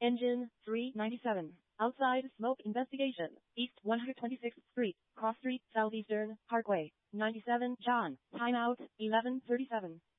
Engine 397. Outside smoke investigation. East 126th Street, Cross Street, Southeastern Parkway. 97 John. Timeout 11:37.